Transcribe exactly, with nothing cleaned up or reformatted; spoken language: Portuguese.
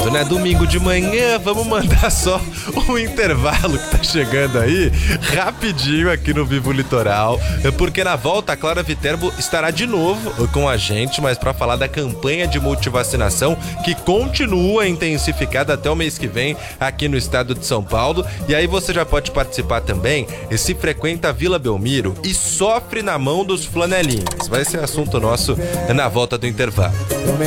sábado, né? Domingo de manhã, vamos mandar só um intervalo que tá chegando aí, rapidinho aqui no Vivo Litoral, porque na volta a Clara Viterbo estará de novo com a gente, mas para falar da campanha de multivacinação que continua intensificada até o mês que vem aqui no estado de São Paulo. E aí você já pode participar também se frequenta a Vila Belmiro e sofre na mão dos flanelinhas. Vai ser assunto nosso na volta do intervalo.